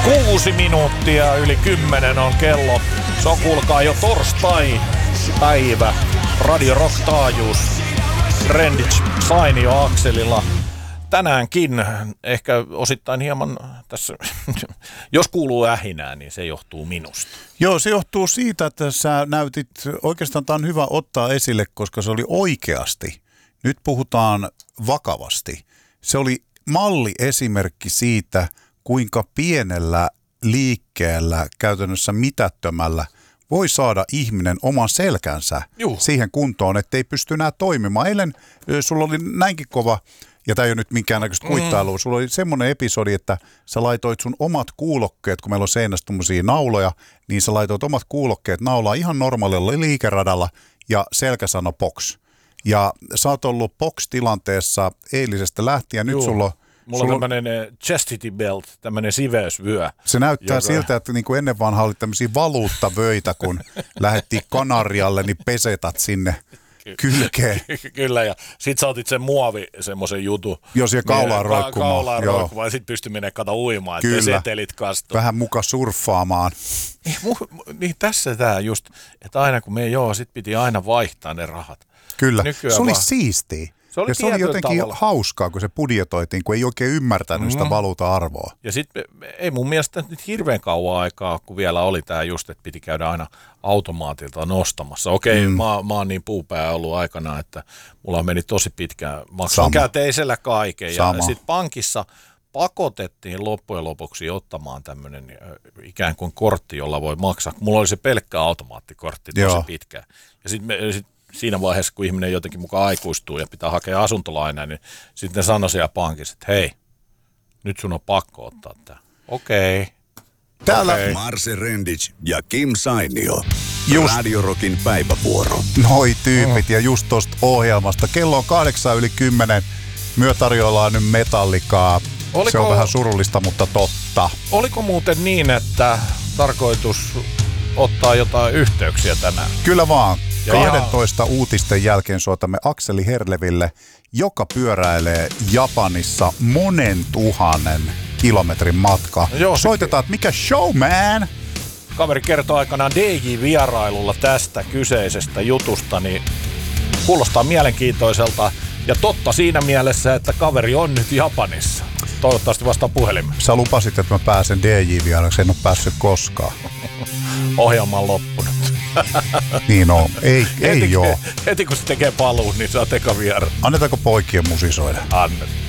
6 minuuttia yli 10 on kello. Se on kuulkaa jo torstai-päivä. Radio Rock -taajuus. Renditch Sainio akselilla. Tänäänkin ehkä osittain hieman tässä, jos kuuluu ähinää, niin se johtuu minusta. Joo, se johtuu siitä, että sä näytit, oikeastaan tämä on hyvä ottaa esille, koska se oli oikeasti. Nyt puhutaan vakavasti. Se oli malliesimerkki siitä, kuinka pienellä liikkeellä, käytännössä mitättömällä, voi saada ihminen oman selkänsä siihen kuntoon, ettei pysty enää toimimaan. Eilen sulla oli näinkin kova, ja tämä ei ole nyt minkäännäköistä kuittailua, sulla oli semmoinen episodi, että sä laitoit sun omat kuulokkeet, kun meillä on seinässä tommosia nauloja, niin sä laitoit omat kuulokkeet naulaa ihan normaalilla liikeradalla ja selkä sanoi box. Ja sä oot ollut box-tilanteessa eilisestä lähtien, nyt sulla on tämmöinen chastity belt, tämmöinen siveysvyö. Se näyttää siltä, että niin kuin ennen vanhaa oli tämmöisiä valuuttavöitä, kun lähdettiin Kanarialle, niin pesetat sinne kylkeen. Kyllä, ja sit sä otit sen muovi semmoisen jutun. Joo, siihen kaulaan roikkumaan. Kaulaan roikkumaan, ja sit pystyi menemään uimaan, ettei setelit kastu. Vähän muka surffaamaan. Niin tässä tää just, että aina kun sit piti aina vaihtaa ne rahat. Kyllä, se oli siistiä. Se oli jotenkin hauskaa, kun se budjetoitiin, kun ei oikein ymmärtänyt sitä valuuta-arvoa. Ja sitten ei mun mielestä nyt hirveän kauan aikaa, kun vielä oli tämä just, että piti käydä aina automaatilta nostamassa. Okei, mä oon niin puupää ollut aikana, että mulla meni tosi pitkään maksun käteisellä kaiken. Ja sitten pankissa pakotettiin loppujen lopuksi ottamaan tämmöinen ikään kuin kortti, jolla voi maksaa. Mulla oli se pelkkä automaattikortti tosi pitkään. Ja sitten siinä vaiheessa, kun ihminen jotenkin mukaan aikuistuu ja pitää hakea asuntolainaa, niin sitten ne sanoi siellä pankissa, että hei, nyt sun on pakko ottaa tämä. Okei. Täällä Marse Renditch ja Kim Sainio. Radio Rockin päivävuoro. Noi tyypit ja just tosta ohjelmasta. Kello on 8:10. Myö tarjoillaan nyt Metallicaa. Se on vähän surullista, mutta totta. Oliko muuten niin, että tarkoitus ottaa jotain yhteyksiä tänään? Kyllä vaan. 12 uutisten jälkeen soitamme Akseli Herleville, joka pyöräilee Japanissa 1000 kilometrin matka. Soitetaan, että mikä show, man? Kaveri kertoo aikanaan DJ-vierailulla tästä kyseisestä jutusta, niin kuulostaa mielenkiintoiselta. Ja totta siinä mielessä, että kaveri on nyt Japanissa. Toivottavasti vastaa puhelimeen. Sä lupasit, että mä pääsen DJ-vierailuksi, en ole päässyt koskaan. Ohjelma on loppunut. Niin on. Ei joo. Heti kun se tekee paluun, niin saa eka vieraan. Annetaanko poikien musisoida? Annetaan.